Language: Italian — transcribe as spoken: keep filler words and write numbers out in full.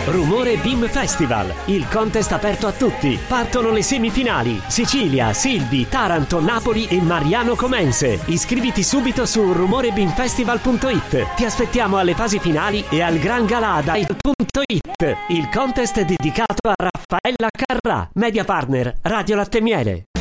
Rumore Beam Festival, il contest aperto a tutti. Partono le semifinali. Sicilia, Silvi, Taranto, Napoli e Mariano Comense. Iscriviti subito su rumore beam festival punto it. Ti aspettiamo alle fasi finali e al Gran Galà da punto it. Il contest è dedicato a Raffaella Carrà, media partner Radio Latte Miele.